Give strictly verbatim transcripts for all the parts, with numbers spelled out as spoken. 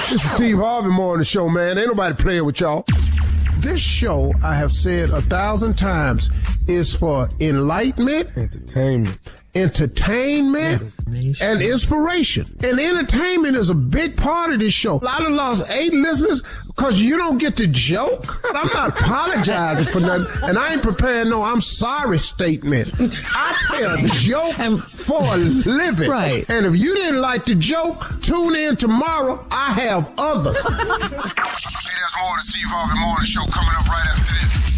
This is Steve Harvey Morning Show, man. Ain't nobody playing with y'all. This show, I have said a thousand times, is for enlightenment, entertainment, entertainment, and inspiration. And entertainment is a big part of this show. I done lost eight listeners because you don't get to joke. I'm not apologizing for nothing, and I ain't preparing no I'm sorry statement. I tell jokes for a living. Right. And if you didn't like the joke, tune in tomorrow. I have others. Hey, there's more of the Steve Harvey Morning Show coming up right after this.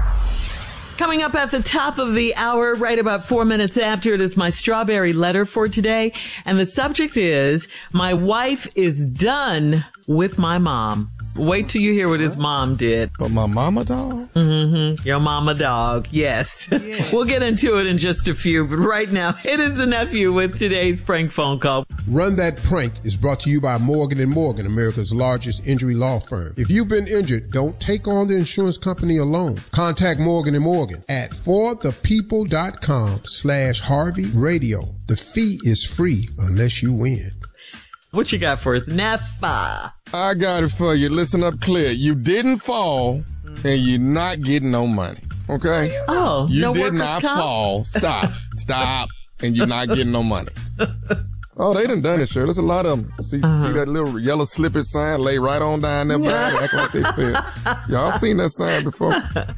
Coming up at the top of the hour, right about four minutes after, it is my strawberry letter for today. And the subject is, my wife is done with my mom. Wait till you hear what his mom did. But my mama dog? Mm-hmm. Your mama dog, yes. Yeah. We'll get into it in just a few, but right now, it is the nephew with today's prank phone call. Run That Prank is brought to you by Morgan and Morgan, America's largest injury law firm. If you've been injured, don't take on the insurance company alone. Contact Morgan and Morgan at forthepeople.com slash Harvey Radio. The fee is free unless you win. What you got for us, Neffa? I got it for you. Listen up clear. You didn't fall, and you're not getting no money. Okay? Oh, you no did not comp? fall. Stop. Stop. And you're not getting no money. Oh, they done done it, sure. There's a lot of them. See, uh-huh. see that little yellow slippage sign lay right on down there, yeah. Act like they fell. Y'all seen that sign before?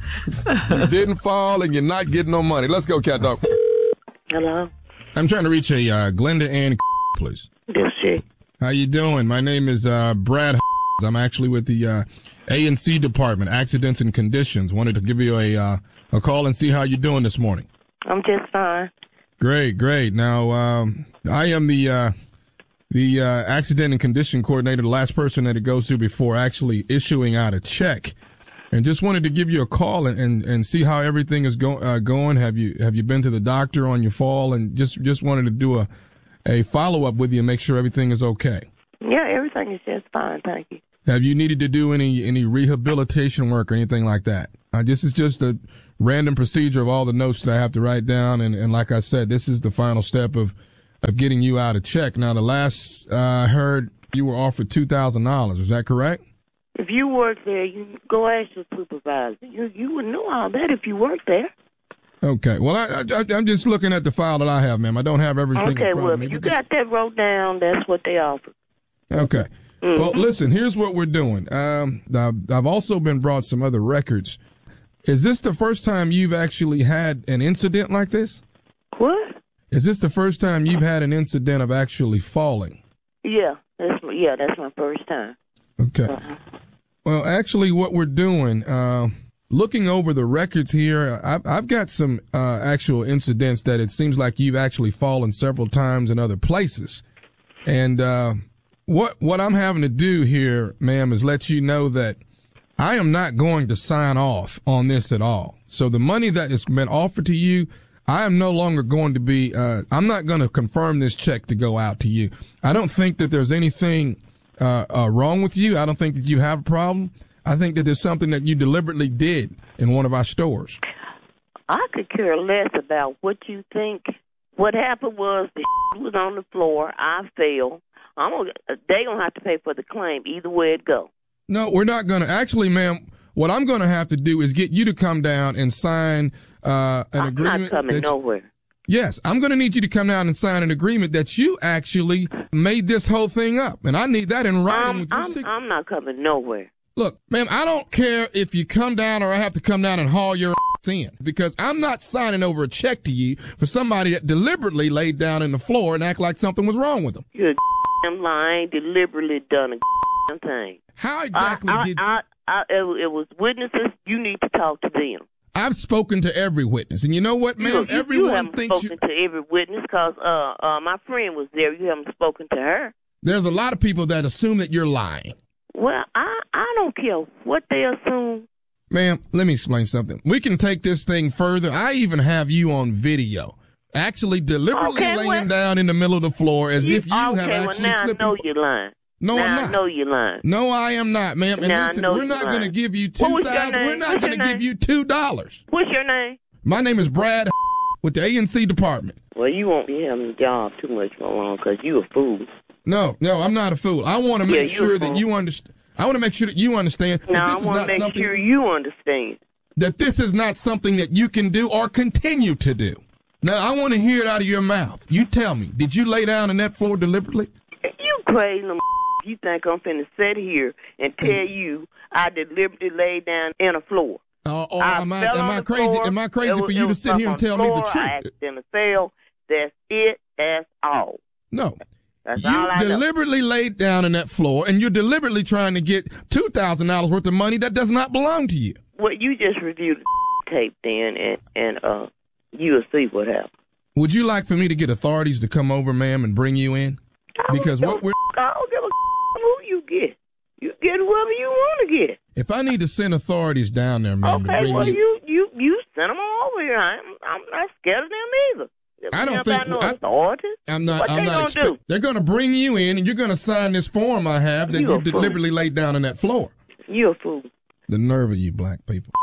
You didn't fall, and you're not getting no money. Let's go, cat dog. Hello? I'm trying to reach a uh, Glenda Ann, please. Yes, she. How you doing? My name is uh, Brad. I'm actually with the uh, A and C department, accidents and conditions. Wanted to give you a uh, a call and see how you're doing this morning. I'm just fine. Great, great. Now, um, I am the uh, the uh, accident and condition coordinator, the last person that it goes to before actually issuing out a check, and just wanted to give you a call and, and, and see how everything is go, uh, going. Have you have you been to the doctor on your fall? And just just wanted to do a a follow up with you and make sure everything is okay. Yeah, everything is just fine. Thank you. Have you needed to do any any rehabilitation work or anything like that? Uh, this is just a random procedure of all the notes that I have to write down, and, and like I said, this is the final step of, of getting you out a check. Now, the last uh, I heard, you were offered two thousand dollars. Is that correct? If you work there, you go ask your supervisor. You you would know all that if you worked there. Okay. Well, I, I, I'm just looking at the file that I have, ma'am. I don't have everything okay, in front well, of me. if you got that wrote down, that's what they offer. Okay. Mm-hmm. Well, listen, here's what we're doing. Um, I've, I've also been brought some other records. Is this the first time you've actually had an incident like this? What? Is this the first time you've had an incident of actually falling? Yeah, that's yeah, that's my first time. Okay. Uh-huh. Well, actually, what we're doing, uh, looking over the records here, I've, I've got some uh, actual incidents that it seems like you've actually fallen several times in other places. And uh, what what I'm having to do here, ma'am, is let you know that I am not going to sign off on this at all. So the money that has been offered to you, I am no longer going to be, uh, I'm not going to confirm this check to go out to you. I don't think that there's anything uh, uh, wrong with you. I don't think that you have a problem. I think that there's something that you deliberately did in one of our stores. I could care less about what you think. What happened was the was on the floor. I fell. I'm gonna, they going to have to pay for the claim either way it go. No, we're not going to. Actually, ma'am, what I'm going to have to do is get you to come down and sign uh, an I'm agreement. I'm not coming that, nowhere. Yes, I'm going to need you to come down and sign an agreement that you actually made this whole thing up. And I need that in writing. I'm, with your I'm, signature. I'm not coming nowhere. Look, ma'am, I don't care if you come down or I have to come down and haul your ass in, because I'm not signing over a check to you for somebody that deliberately laid down in the floor and act like something was wrong with them. You're damn lying, deliberately done a damn thing. How exactly I, I, did I, I, it, it was witnesses. You need to talk to them. I've spoken to every witness, and you know what, ma'am? You, you, Everyone you haven't thinks spoken you... to every witness because uh, uh, my friend was there. You haven't spoken to her. There's a lot of people that assume that you're lying. Well, I, I don't care what they assume. Ma'am, let me explain something. We can take this thing further. I even have you on video, actually deliberately okay, laying well, down in the middle of the floor as you, if you okay, have well, actually now slipped. I know and... you're lying. No, now I'm not. I know you're lying. No, I am not, ma'am. And now listen, I know we're not going to give you two thousand dollars. We're not going to give you two dollars. What's your name? My name is Brad with the A and C department. Well, you won't be having a job too much for long because you a fool. No, no, I'm not a fool. I want to make Yeah, sure that you understand. I want to make sure that you understand No, that I this is want not to make something sure you understand. that this is not something that you can do or continue to do. Now, I want to hear it out of your mouth. You tell me, did you lay down on that floor deliberately? You crazy little you think I'm finna sit here and tell you I deliberately laid down in a floor. Uh, or I am I, fell am on I the crazy? floor. Am I crazy It for was- you it to was sit here up and on tell me the floor. I truth? accidentally fell. That's it. That's all. No. That's You all I know. deliberately laid down on that floor, and you're deliberately trying to get two thousand dollars worth of money that does not belong to you. Well, you just reviewed the tape then, and, and uh, you'll see what happens. Would you like for me to get authorities to come over, ma'am, and bring you in? Because what we're... I don't give a who you get. You get whoever you want to get. If I need to send authorities down there, ma'am, to Okay, bring well, you... you, you, you send them over here. I'm, I'm not scared of them either. I don't Them think- got no I- authority. I'm not. What I'm they not. gonna Expect- do? They're going to bring you in, and you're going to sign this form I have that You you, a fool. deliberately laid down on that floor. You a fool. The nerve of you, black people.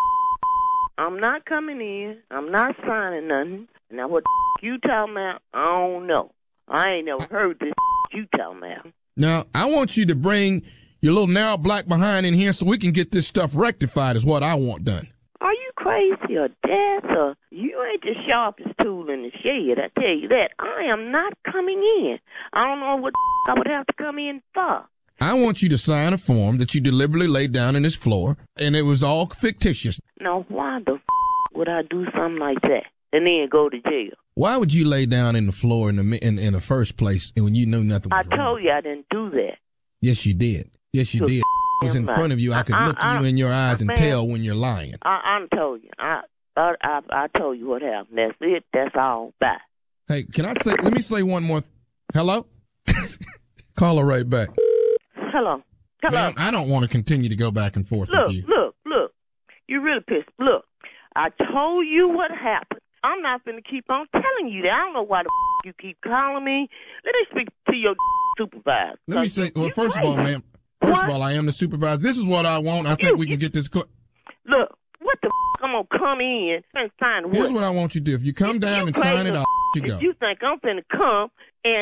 I'm not coming in. I'm not signing nothing. Now, what the you talking about, I don't know. I ain't never heard this you talking about. Now, I want you to bring your little narrow black behind in here so we can get this stuff rectified. Is what I want done. Are you crazy or deaf or you ain't the sharpest tool in the shed, I tell you that. I am not coming in. I don't know what I would have to come in for. I want you to sign a form that you deliberately laid down on this floor, and it was all fictitious. Now, why the would I do something like that and then go to jail? Why would you lay down in the floor in the mi- in, in the first place when you knew nothing I was wrong? told you I didn't do that. Yes, you did. Yes, you You're did. It was in right. front of you. I could I- look I- you in your eyes and man. tell when you're lying. I, I told you. I, I I I told you what happened. That's it. That's all. Bye. Hey, can I say, let me say one more. Th- Hello? Call her right back. Hello. Hello. Ma'am, I don't want to continue to go back and forth Look, with you. look, look. You really pissed. Look, I told you what happened. I'm not going to keep on telling you that. I don't know why the you keep calling me. Let me speak to your supervisor. Let me say, well, You first of all, crazy. ma'am, first What? of all, I am the supervisor. This is what I want. I think You- we can you- get this. Cl- Look, what the I'm going to come in and sign what? Here's what I want you to do. If you come You- down you and sign crazy. it, I'll let you go. If you think I'm finna come